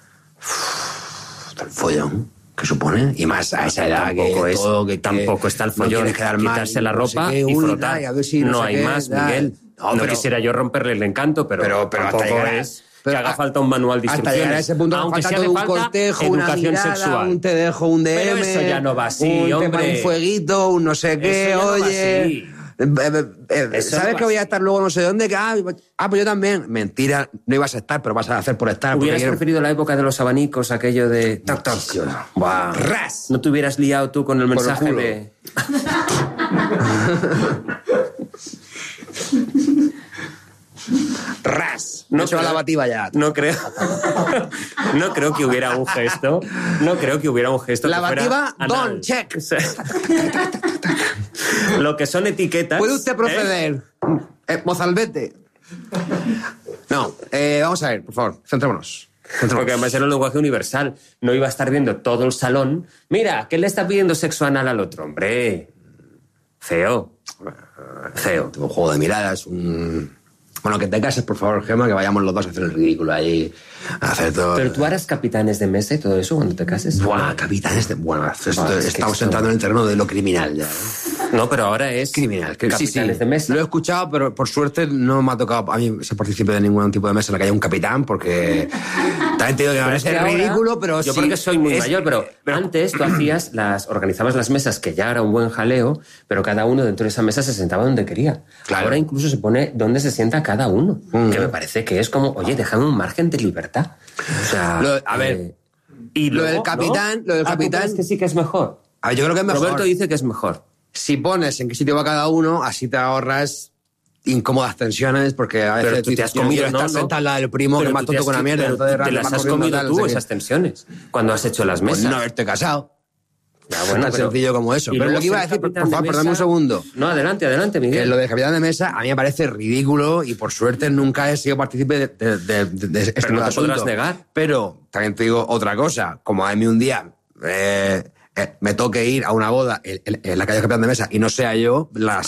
el follón que supone, y más a esa edad tampoco está el follón, quitarse la ropa y frotar. No hay más, Miguel. No quisiera yo romperle el encanto, pero tampoco es... Que haga falta un manual de instrucciones. Hasta llegar a ese punto, aunque falta sea todo un cortejo, educación una mirada, sexual. un te dejo, un DM. Pero eso ya no va así, hombre. Un fueguito, un no sé qué, oye. ¿Sabes que voy a estar luego no sé dónde? Pues yo también. Mentira, no ibas a estar, pero vas a hacer por estar. ¿Hubieras preferido la época de los abanicos, aquello de... Toc, toc. Wow. ¡Ras! ¿No te hubieras liado tú con el mensaje de...? ¡Ras! No se va la bativa ya. No creo que hubiera un gesto. No creo que hubiera un gesto. La que bativa, fuera don, check. Lo que son etiquetas. ¿Puede usted proceder? Mozalbete. No, vamos a ver, por favor, centrémonos. Porque además era un lenguaje universal. No iba a estar viendo todo el salón. Mira, ¿qué le está pidiendo sexo anal al otro? Hombre, feo. Un juego de miradas, Bueno, que te cases, por favor, Gemma, que vayamos los dos a hacer el ridículo ahí, a hacer todo... ¿Pero tú harás capitanes de mesa y todo eso cuando te cases? Buah, capitanes de... Bueno, estamos entrando en el terreno de lo criminal ya. No, pero ahora es... Criminal. Capitanes de mesa. Lo he escuchado, pero por suerte no me ha tocado a mí ser partícipe de ningún tipo de mesa en la que haya un capitán, porque... También te digo que me parece ridículo, pero yo porque soy muy mayor, pero antes tú organizabas las mesas, que ya era un buen jaleo, pero cada uno dentro de esa mesa se sentaba donde quería. Claro. Ahora incluso se pone donde se sienta cada uno, que me parece que es como, oye, déjame un margen de libertad. O sea, y luego, lo del capitán... ¿Tú crees que sí que es mejor? A ver, yo creo que es mejor. Roberto dice que es mejor. Si pones en qué sitio va cada uno, así te ahorras incómodas tensiones, porque a veces tú te has comido, estar sentado al lado del primo, que más tonto con la mierda. Te las has comido tú, esas tensiones, cuando has hecho las mesas. Pues no haberte casado. Ya, bueno, tan sencillo como eso. Pero lo que iba a decir, por favor, perdame un segundo. No, adelante, Miguel. Que lo de capitán de mesa a mí me parece ridículo y por suerte nunca he sido partícipe de este Pero no te podrás negar. Pero también te digo otra cosa. Como a mí un día me toque ir a una boda en la calle capitán de mesa y no sea yo, la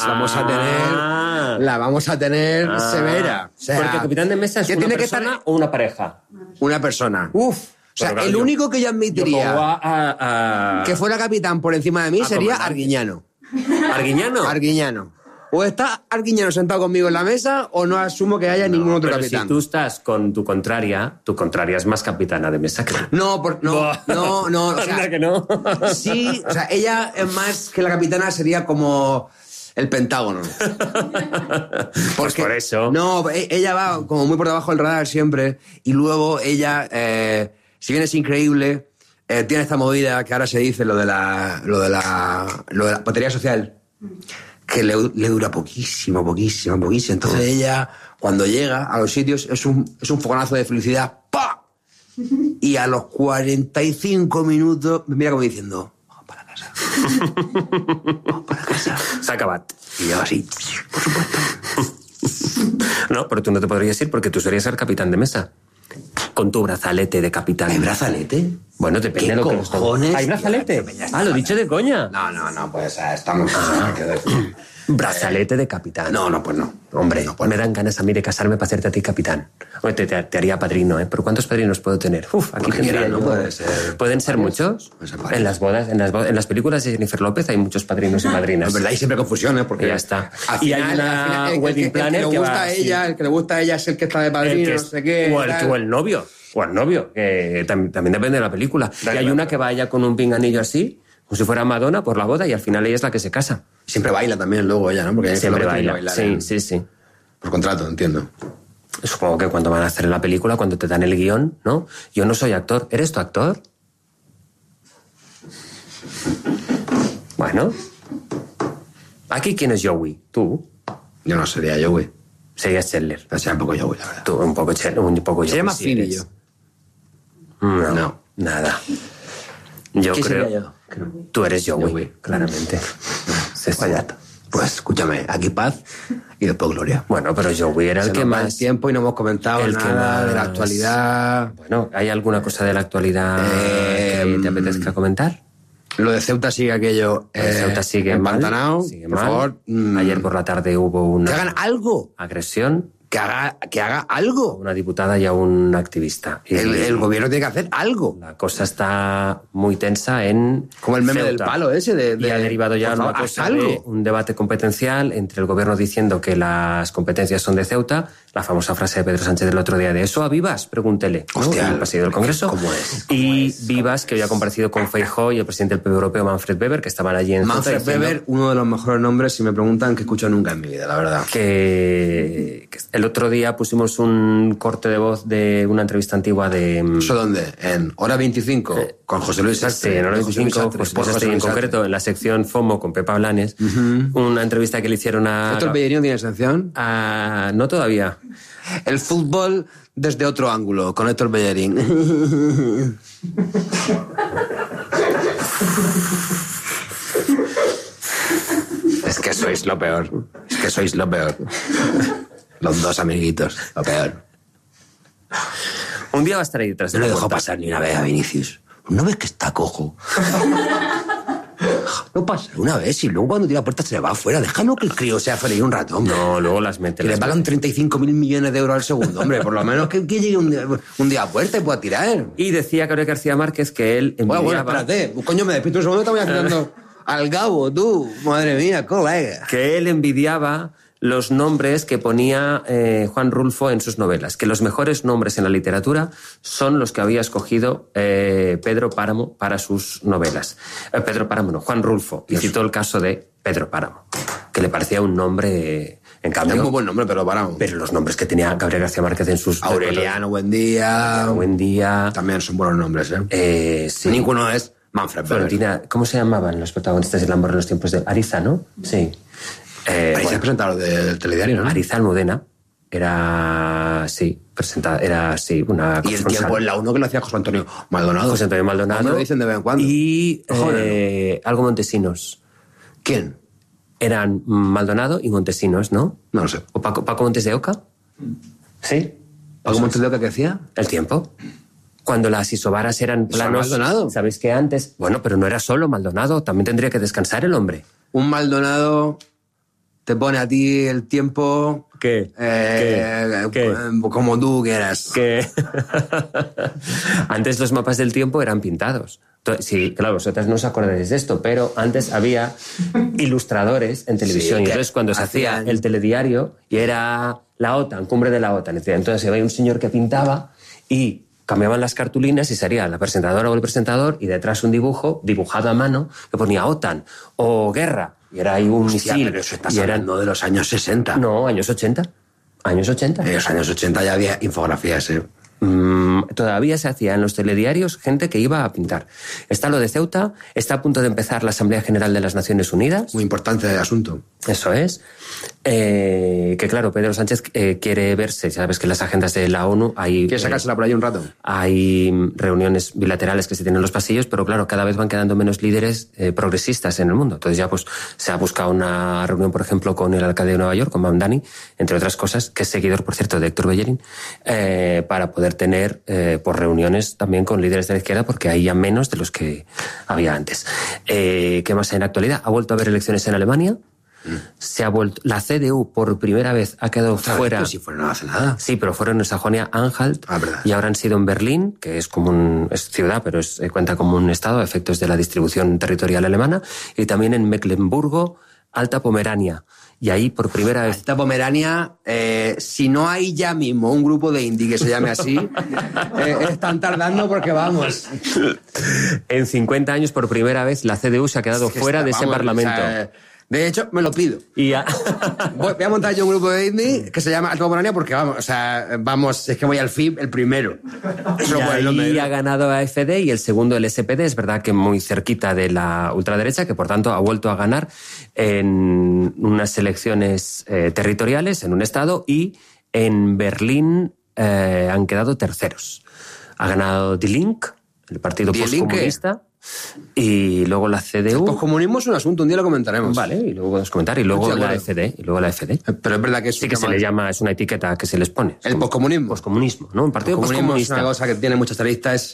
vamos a tener severa. O sea, porque el capitán de mesa es una persona o una pareja. Una persona. Uf. O sea, el único que yo admitiría que fuera capitán por encima de mí sería Arguiñano. ¿Arguiñano? Arguiñano. O está Arguiñano sentado conmigo en la mesa o no asumo que haya ningún otro capitán. Si tú estás con tu contraria es más capitana de mesa que... No. O sea, que no. Sí, o sea, ella es más que la capitana, sería como... el Pentágono. Pues por eso. No, ella va como muy por debajo del radar siempre y luego ella... si bien es increíble, tiene esta movida que ahora se dice lo de la batería social, que le dura poquísimo. Entonces ella, cuando llega a los sitios, es un fogonazo de felicidad. ¡Pah! Y a los 45 minutos me mira como diciendo, vamos para casa. Se acaba. Y yo así, por supuesto. No, pero tú no te podrías ir porque tú serías el capitán de mesa. con tu brazalete de capitán. ¿Hay brazalete? Bueno, depende de lo que nos cojones? ¿Hay brazalete? Lo he dicho de coña. No, pues estamos... Brazalete de capitán. No, pues no. Hombre, no, pues me dan ganas a mí de casarme para hacerte a ti capitán. Hombre, te haría padrino, ¿eh? ¿Pero cuántos padrinos puedo tener? Aquí tendría no yo... puede ser. ¿Pueden ser muchos? En las bodas, en las películas de Jennifer López hay muchos padrinos y madrinas. Es verdad, hay siempre confusión, ¿eh? Porque ya está. Y hay una wedding planner que le gusta a ella, el que le gusta a ella es el que está de padrino, no sé qué. O el novio. O el novio, que también depende de la película. Y hay una que va ella con un pinganillo así, como si fuera Madonna, por la boda, y al final ella es la que se casa. Siempre baila también luego ella, ¿no? Porque siempre baila. Sí. Por contrato, entiendo. Supongo que cuando van a hacer la película, cuando te dan el guión, ¿no? Yo no soy actor. ¿Eres tu actor? Bueno. ¿Aquí quién es Joey? ¿Tú? Yo no sería Joey. Serías Chandler. Sería un poco Joey, la verdad. Tú, un poco Joey. Se llama Finn y yo. No, nada. Yo ¿Qué creo... sería yo? Tú eres Joey, claramente. Vaya. Pues escúchame, aquí paz y después gloria. Bueno, pero Joey era el que más... el tiempo y no hemos comentado nada de la actualidad. Bueno, ¿hay alguna cosa de la actualidad que te apetezca comentar? Lo de Ceuta sigue aquello. Ceuta sigue empantanado. Por favor. Ayer por la tarde hubo una... Que hagan algo. Agresión. Que haga algo. Una diputada y a un activista. Y el gobierno tiene que hacer algo. La cosa está muy tensa en como el meme Ceuta. del palo ese. Y ha derivado ya una cosa de un debate competencial entre el gobierno diciendo que las competencias son de Ceuta, la famosa frase de Pedro Sánchez del otro día de ¿eso a Vivas? Pregúntele. Hostia, ¿no? El presidente del Congreso. ¿Cómo es? Y Vivas, que hoy ha comparecido con Feijóo y el presidente del PP europeo, Manfred Weber, que estaban allí en Manfred Weber, uno de los mejores nombres, si me preguntan, que escucho nunca en mi vida, la verdad. Que el otro día pusimos un corte de voz de una entrevista antigua de... ¿Eso dónde? En Hora 25, con José Luis Sastre. Sí, en Hora 25, pues en concreto, en la sección FOMO con Pepa Blanes, una entrevista que le hicieron a... ¿Héctor Bellerín tiene sección? No todavía. El fútbol desde otro ángulo, con Héctor Bellerín. Es que sois lo peor. Los dos amiguitos, lo peor. Un día va a estar ahí detrás de No la le dejó puerta. pasar ni una vez a Vinicius. ¿No ves que está cojo? No pasa una vez y luego cuando tira la puerta se le va afuera. Déjalo que el crío sea feliz un rato, hombre. No, luego las mete. Que le pagan 35.000 millones de euros al segundo, hombre. Por lo menos que llegue un día a puerta y pueda tirar. Y decía Gabriel García Márquez que él envidiaba... Bueno, espérate. Coño, me despisto un segundo, te voy haciendo al Gabo, tú. Madre mía, colega. Que él envidiaba los nombres que ponía Juan Rulfo en sus novelas, que los mejores nombres en la literatura son los que había escogido Pedro Páramo para sus novelas. Juan Rulfo, y citó el caso de Pedro Páramo, que le parecía un nombre... En cambio, es muy buen nombre, Pedro Páramo. Pero los nombres que tenía Gabriel García Márquez en sus... Aureliano Buendía. También son buenos nombres, sí. Ninguno es Manfred Weber. Florentina, ¿cómo se llamaban los protagonistas del amor en los tiempos de... Ariza, ¿no? Sí. Ariza es presentador del telediario, ¿no? Ariza Almudena era, sí, presentada, era, sí, una... Y el tiempo en la 1 que lo hacía José Antonio Maldonado. José Antonio Maldonado. Me lo dicen de vez en cuando. Y algo Montesinos. ¿Quién? Eran Maldonado y Montesinos, ¿no? No lo sé. ¿O Paco Montes de Oca? Sí. ¿Paco Montes de Oca qué decía? El tiempo. Cuando las isobaras eran planos... Maldonado. ¿Sabéis que antes? Bueno, pero no era solo Maldonado, también tendría que descansar el hombre. Un Maldonado te pone a ti el tiempo... ¿Qué? Como tú quieras. Que antes los mapas del tiempo eran pintados. Sí, claro, vosotras no os acordáis de esto, pero antes había ilustradores en televisión. Sí, y entonces cuando se hacía el telediario y era la OTAN, cumbre de la OTAN, entonces había un señor que pintaba y cambiaban las cartulinas y sería la presentadora o el presentador y detrás un dibujo dibujado a mano que ponía OTAN o guerra. Y era ahí un misil. Pero eso estás hablando de los años 60. No, años 80. Años 80. En los años 80 ya había infografías, todavía se hacía en los telediarios gente que iba a pintar. Está lo de Ceuta, está a punto de empezar la Asamblea General de las Naciones Unidas. Muy importante el asunto. Eso es. Que claro, Pedro Sánchez quiere verse, sabes que en las agendas de la ONU hay... Quiere sacársela por ahí un rato. Hay reuniones bilaterales que se tienen en los pasillos, pero claro, cada vez van quedando menos líderes progresistas en el mundo. Entonces ya pues se ha buscado una reunión, por ejemplo, con el alcalde de Nueva York, con Mamdani, entre otras cosas, que es seguidor, por cierto, de Héctor Bellerín, para poder tener pues reuniones también con líderes de la izquierda, porque hay ya menos de los que había antes. ¿Qué más hay en la actualidad? Ha vuelto a haber elecciones en Alemania. Se ha vuelto, la CDU por primera vez ha quedado fuera. Si fuera no hace nada. Sí, pero fueron en Sajonia-Anhalt y ahora han sido en Berlín, que es como es ciudad, pero cuenta como un estado a efectos de la distribución territorial alemana, y también en Mecklemburgo, Alta Pomerania. Y ahí por primera vez... Alta Pomerania, si no hay ya mismo un grupo de indie que se llame así, están tardando porque vamos. En 50 años por primera vez la CDU se ha quedado fuera de ese parlamento. O sea, de hecho, me lo pido. Y voy a montar yo un grupo de indie que se llama Alta Pomerania porque vamos, es que voy al FIB el primero. Y ahí ha ganado AfD y el segundo el SPD, es verdad que muy cerquita de la ultraderecha, que por tanto ha vuelto a ganar en unas elecciones territoriales en un estado, y en Berlín han quedado terceros. Ha ganado Die Linke, el partido postcomunista. Y luego la CDU. El poscomunismo es un asunto, un día lo comentaremos. Vale, y luego podemos comentar. Y luego la FD. Pero es verdad que sí que se le llama, es una etiqueta que se les pone. El poscomunismo. Poscomunismo, ¿no? Un partido poscomunista. Es una cosa que tiene muchas aristas.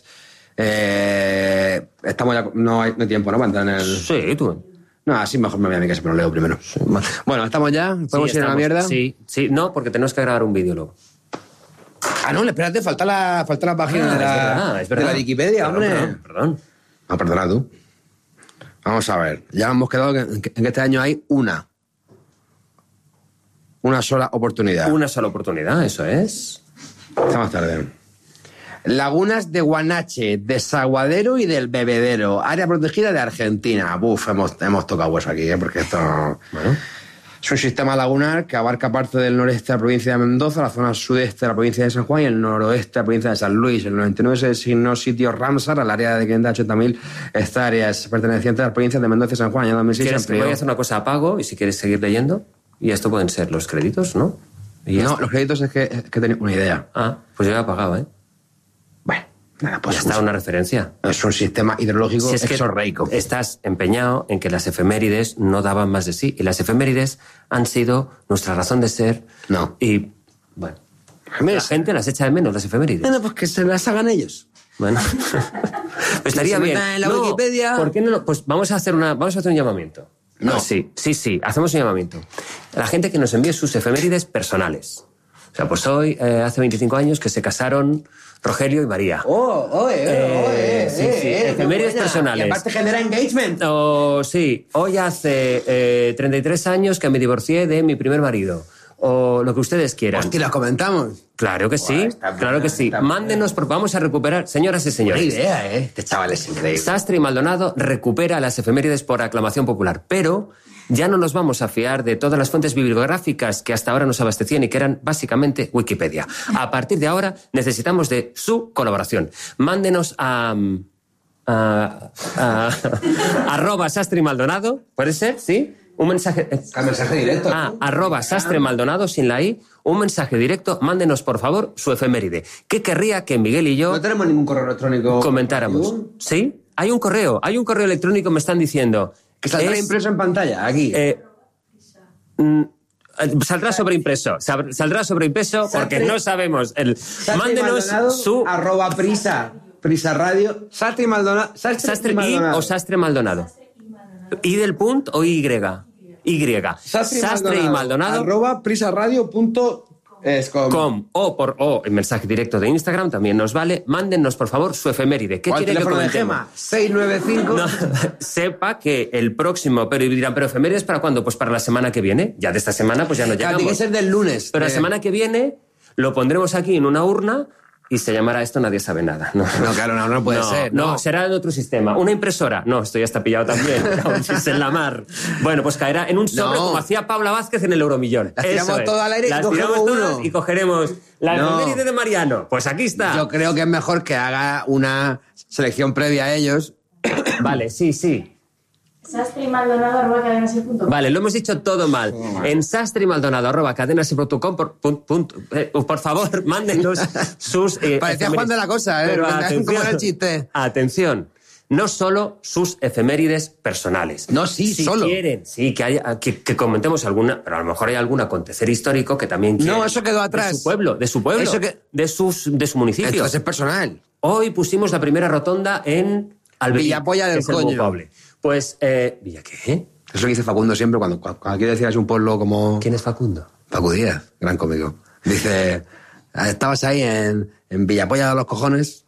Estamos ya, no hay tiempo, ¿no? Para entrar en el... Sí, tú. No, así mejor me voy a mi casa, pero lo leo primero. Sí. Bueno, ¿estamos ya? ¿Podemos ir a la mierda? Sí, no, porque tenemos que grabar un vídeo luego. Ah, no, espérate, falta la página de la Wikipedia, hombre. Perdón. No, perdona tú. Vamos a ver. Ya hemos quedado en que este año hay una sola oportunidad. Una sola oportunidad, eso es. Está más tarde. Lagunas de Guanache, Desaguadero y del Bebedero. Área protegida de Argentina. Buf, hemos tocado hueso aquí, porque esto... Bueno. Es un sistema lagunar que abarca parte del noreste de la provincia de Mendoza, la zona sudeste de la provincia de San Juan y el noroeste de la provincia de San Luis. En el 99 se designó sitio Ramsar al área de 580.000 hectáreas pertenecientes a las provincias de Mendoza y San Juan. En 2006 ¿Quieres que voy a hacer una cosa a pago y si quieres seguir leyendo? Y esto pueden ser los créditos, ¿no? No, los créditos es que tenía una idea. Ah, pues yo ya he pagado, ¿eh? Bueno, nada, pues... Ya está una referencia. Es un sistema hidrológico exorreico. Estás empeñado en que las efemérides no daban más de sí. Y las efemérides han sido nuestra razón de ser. No. Y, bueno, la gente las echa de menos, las efemérides. Bueno, pues que se las hagan ellos. Bueno, pues estaría bien. En la Wikipedia... ¿Por qué no? Pues vamos a hacer un llamamiento. No. Sí, hacemos un llamamiento. A la gente que nos envíe sus efemérides personales. O sea, pues hoy, hace 25 años que se casaron Rogelio y María. Efemérides personales. Y aparte genera engagement. Sí, hoy hace 33 años que me divorcié de mi primer marido. O lo que ustedes quieran. Hostia, ¿lo comentamos? Claro que sí, claro que sí. Mándenos, vamos a recuperar, señoras y señores. Buena idea, ¿eh? Este chaval es increíble. Sastre y Maldonado recupera las efemérides por aclamación popular, pero ya no nos vamos a fiar de todas las fuentes bibliográficas que hasta ahora nos abastecían y que eran básicamente Wikipedia. A partir de ahora necesitamos de su colaboración. Mándenos a @Sastre y Maldonado, ¿puede ser? ¿Sí? Un mensaje... mensaje directo. @Sastre Maldonado, sin la I, un mensaje directo, mándenos por favor su efeméride. ¿Qué querría que Miguel y yo... No tenemos ningún correo electrónico. Comentáramos. ¿Sí? Hay un correo electrónico, me están diciendo. Que saldrá impreso en pantalla, aquí. Saldrá sobreimpreso. Saldrá sobreimpreso porque no sabemos. Mándenos su... @Prisa Radio. Sastre y Maldonado. Sastre y o Sastre Maldonado. ¿Y del punto o Y? Y. Sastre y Maldonado. @prisaradio.com. O el mensaje directo de Instagram también nos vale. Mándennos, por favor, su efeméride. ¿Qué quiere que comentemos? 695. No, sepa que el próximo... Pero dirán, ¿pero efemérides para cuándo? Pues para la semana que viene. Ya de esta semana pues ya no llegamos. Tiene que ser del lunes. Pero la semana que viene lo pondremos aquí en una urna y se llamará esto Nadie sabe nada. No, claro, no puede ser. No, será en otro sistema. Una impresora. No, esto ya está pillado también. Es en la mar. Bueno, pues caerá en un sobre como hacía Paula Vázquez en el Euromillón. Las tiramos todo al aire y cogemos uno. Y cogeremos la efeméride de Mariano. Pues aquí está. Yo creo que es mejor que haga una selección previa a ellos. Vale, sí. sastreymaldonado@cadenaser.com. Vale, lo hemos dicho todo mal. En sastreymaldonado@cadenaser.com por favor, mándenos sus... Parecía Juan de la Cosa, Pero ¿Cómo era el chiste? Atención, no solo sus efemérides personales. No, sí, si solo. Quieren, que comentemos alguna, pero a lo mejor hay algún acontecer histórico que también quieren. No, eso quedó atrás. De su pueblo, de su municipio. Entonces es personal. Hoy pusimos la primera rotonda en Alberín, Villapolla del Coño. Pues, ¿Villa qué? Es lo que dice Facundo siempre cuando quiere decir es un pueblo como... ¿Quién es Facundo? Facu Díaz, gran cómico. Dice, estabas ahí en Villapolla de los cojones.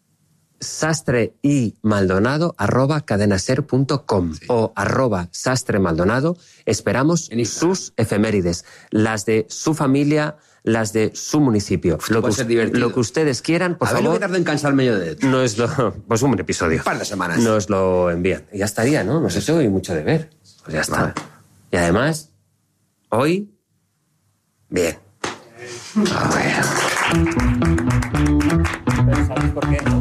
sastreymaldonado@cadenaser.com o @sastremaldonado. Esperamos sus efemérides, las de su familia, las de su municipio. Lo que ustedes quieran, por favor. A ver lo que tarda en cansarme yo de esto. Pues un episodio. Un par de semanas. Nos lo envían. Y ya estaría, ¿no? No sé si hoy mucho de ver. Pues ya está. Vale. Y además, hoy, bien. A ver. ¿Sabes por qué?